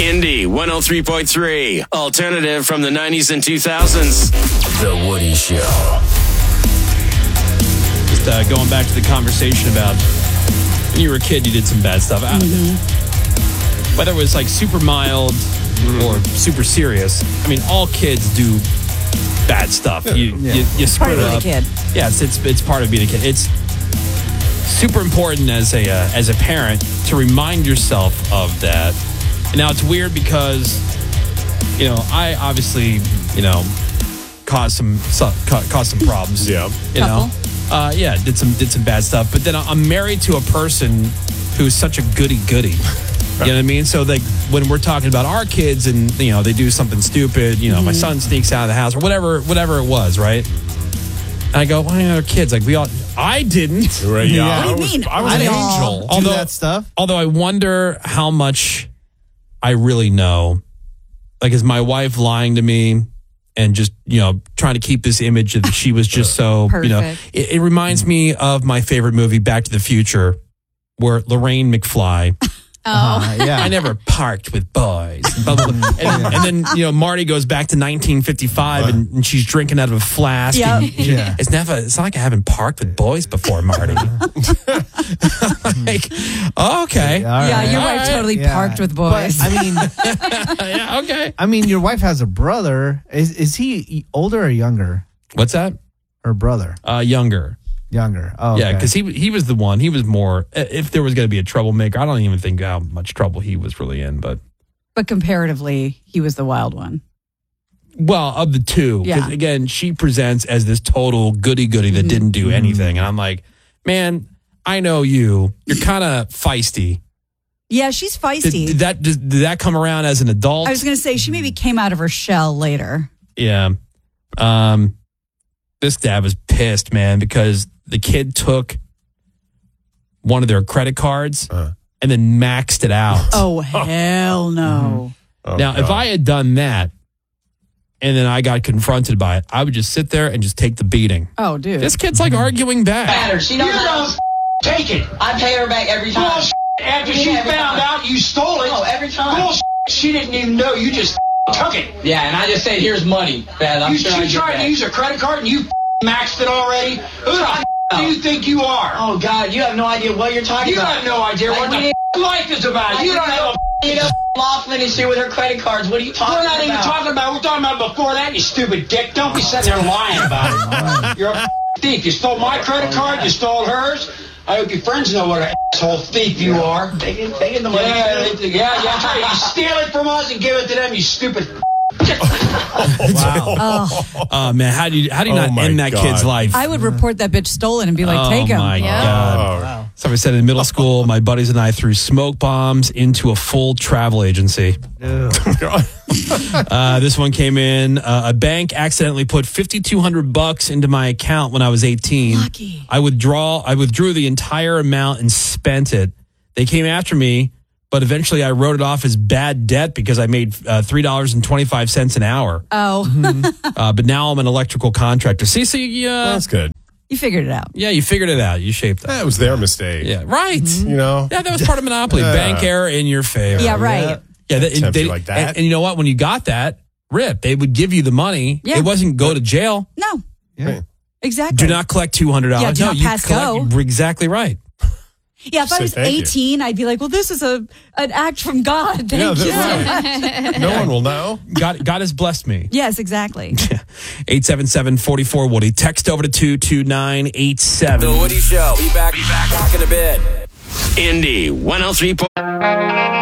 Indy 103.3. Alternative from the 90s and 2000s. The Woody Show. Just going back to the conversation about when you were a kid, you did some bad stuff. Whether it was like super mild or super serious, I mean, all kids do bad stuff. You split it up. Part of being a kid. Yeah, it's part of being a kid. It's super important as a parent to remind yourself of that. And now it's weird because, I obviously, caused some problems. Yeah. Did some bad stuff. But then I'm married to a person who's such a goody-goody. You know what I mean? So like when we're talking about our kids and, they do something stupid, my son sneaks out of the house or whatever it was, right? And I go, why are kids? Like I didn't. Right, yeah. What do you mean? I was an angel. Do that stuff. Although I wonder how much I really know. Like, is my wife lying to me and just, trying to keep this image that she was just so, Perfect. It reminds me of my favorite movie, Back to the Future, where Lorraine McFly. I never parked with boys. Blah, blah, blah. And then, Marty goes back to 1955 and she's drinking out of a flask. Yep. And it's not like I haven't parked with boys before, Marty. Like, okay. Yeah, your wife totally parked with boys. But, I mean, Yeah, okay. I mean, your wife has a brother. Is he older or younger? What's that? Her brother. Younger. Younger. Oh, Yeah, okay. because he was the one. He was more, if there was going to be a troublemaker, I don't even think how much trouble he was really in. But comparatively, he was the wild one. well, of the two. 'Cause Yeah. again, she presents as this total goody-goody that didn't do anything. And I'm like, man, I know you. You're kind of feisty. Yeah, she's feisty. Did that come around as an adult? I was going to say, she maybe came out of her shell later. Yeah. This dad was pissed, man, because the kid took one of their credit cards and then maxed it out. Oh, hell no. Oh, Now, if I had done that and then I got confronted by it, I would just sit there and just take the beating. Oh, dude. This kid's like arguing back. She knows how to take it. I pay her back every time. Bullshit. After she found out you stole it. Oh, every time. Bullshit. She didn't even know. You just took it. Yeah, and I just said, here's money. You tried to use her credit card and you maxed it already. Who the do you think you are? Oh, God, you have no idea what you're talking about. You have no idea what the life is about. You don't have a Laughlin issue with her credit cards. What are you talking about? We're not even talking about. We're talking about before that, you stupid dick. Don't be sitting there lying about it. You're a thief. You stole my credit card. You stole hers. I hope your friends know what an asshole thief you are. Taking the money. Yeah, that's right. You steal it from us and give it to them, you stupid. Wow. Oh, man, how do you not end that God. kid's life? I would report that bitch stolen and be like, take him. Oh, my Yeah. God. Wow. So I said in middle school, my buddies and I threw smoke bombs into a full travel agency. This one came in. A bank accidentally put $5,200 into my account when I was 18. Lucky. I withdrew the entire amount and spent it. They came after me, but eventually I wrote it off as bad debt because I made $3.25 an hour. Oh, But now I'm an electrical contractor. See, That's good. you figured it out. yeah, you figured it out. You shaped it. That was their mistake. Yeah, right. You know? Yeah, that was part of Monopoly. Yeah. Bank error in your favor. Yeah, right. Yeah, Tempt you like that. And you know what? When you got that, they would give you the money. Yeah. It wasn't go to jail. No, Yeah. exactly. Do not collect $200. Yeah, do not pass go. You're exactly right. Yeah, if I Say was thank you. 18, I'd be like, well, this is an act from God. Thank you so that's much. No one will know. God has blessed me. Yes, exactly. 877-44-WOODY. Text over to 22987. The Woody Show. Be back in a bit. Indy 103.